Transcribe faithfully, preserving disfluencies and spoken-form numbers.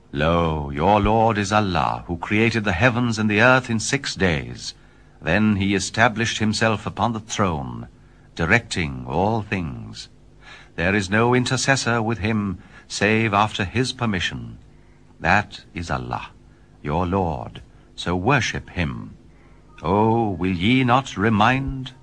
Lo, your Lord is Allah, who created the heavens and the earth in six days. Then he established himself upon the throne, directing all things. There is no intercessor with him, save after his permission. That is Allah, your Lord, so worship him. Oh, will ye not remind?